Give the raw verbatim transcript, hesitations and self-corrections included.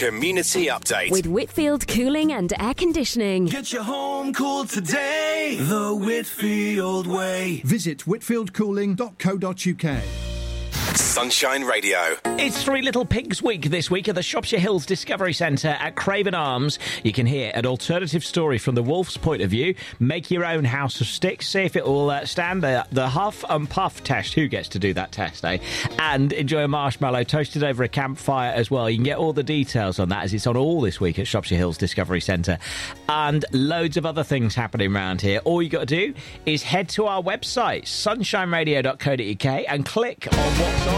Community Update. With Whitfield Cooling and Air Conditioning. Get your home cooled today, the Whitfield way. Visit whitfield cooling dot co dot uk. Sunshine Radio. It's Three Little Pigs Week this week at the Shropshire Hills Discovery Centre at Craven Arms. You can hear an alternative story from the wolf's point of view, make your own house of sticks, see if it will uh, stand the, the huff and puff test. Who gets to do that test, eh? And enjoy a marshmallow toasted over a campfire as well. You can get all the details on that as it's on all this week at Shropshire Hills Discovery Centre. And loads of other things happening around here. All you got to do is head to our website, sunshine radio dot co dot uk, and click on what's